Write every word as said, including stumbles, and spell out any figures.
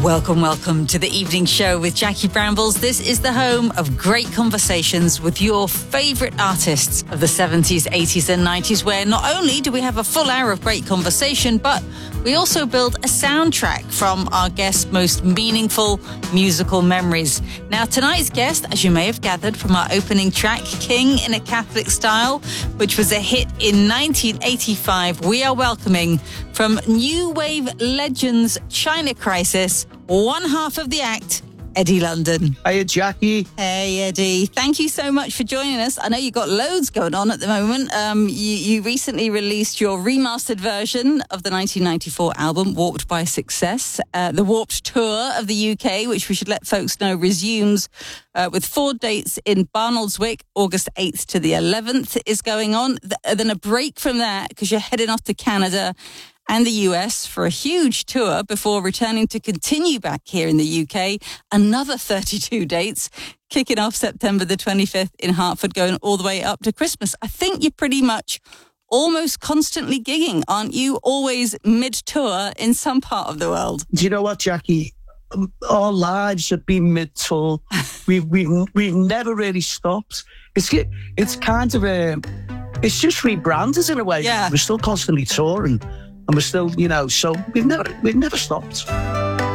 Welcome, welcome to the evening show with Jackie Brambles. This is the home of great conversations with your favourite artists of the seventies, eighties and nineties, where not only do we have a full hour of great conversation, but we also build a soundtrack from our guests' most meaningful musical memories. Now, tonight's guest, as you may have gathered from our opening track, King in a Catholic Style, which was a hit in nineteen eighty-five, we are welcoming from New Wave Legends China Crisis, one half of the act, Eddie London. Hiya, Jackie. Hey, Eddie. Thank you so much for joining us. I know you've got loads going on at the moment. Um, you, you recently released your remastered version of the nineteen ninety-four album, Warped by Success. Uh, the Warped Tour of the U K, which we should let folks know, resumes uh, with four dates in Barnoldswick, August eighth to the eleventh is going on. Th- then a break from that because you're heading off to Canada and the U S for a huge tour before returning to continue back here in the U K. Another thirty-two dates, kicking off September the twenty-fifth in Hartford, going all the way up to Christmas. I think you're pretty much almost constantly gigging, aren't you? Always mid-tour in some part of the world. Do you know what, Jackie? Our lives have been mid-tour. we've, we, we've never really stopped. It's, it's kind of a... It's just rebranded in a way. Yeah. We're still constantly touring. And we're still, you know, so we've never we've never stopped.